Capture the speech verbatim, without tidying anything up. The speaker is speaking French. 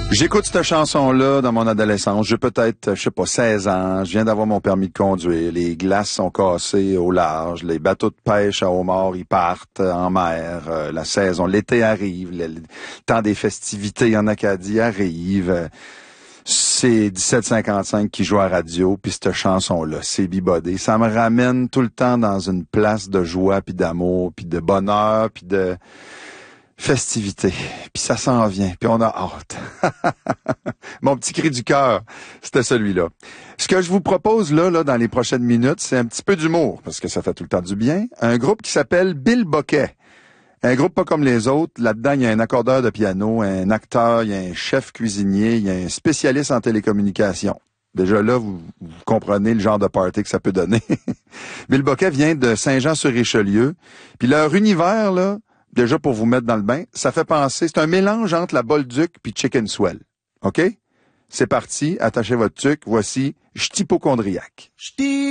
J'écoute cette chanson-là dans mon adolescence. J'ai peut-être, je sais pas, seize ans. Je viens d'avoir mon permis de conduire. Les glaces sont cassées au large. Les bateaux de pêche à homard, ils partent en mer. Euh, la saison, l'été arrive. Le, le temps des festivités en Acadie arrive. C'est dix-sept cinquante-cinq qui joue à radio, puis cette chanson-là, c'est bibodé. Ça me ramène tout le temps dans une place de joie, puis d'amour, puis de bonheur, puis de festivité. Puis ça s'en vient, puis on a hâte. Mon petit cri du cœur, c'était celui-là. Ce que je vous propose là, là, dans les prochaines minutes, c'est un petit peu d'humour, parce que ça fait tout le temps du bien. Un groupe qui s'appelle Bill Bocquet. Un groupe pas comme les autres. Là-dedans, il y a un accordeur de piano, un acteur, il y a un chef cuisinier, il y a un spécialiste en télécommunications. Déjà là, vous, vous comprenez le genre de party que ça peut donner. Bill Bocquet vient de Saint-Jean-sur-Richelieu. Puis leur univers, là, déjà pour vous mettre dans le bain, ça fait penser, c'est un mélange entre la Bolduc puis Chicken Swell. OK? C'est parti, attachez votre tuque. Voici J't'hypochondriaque.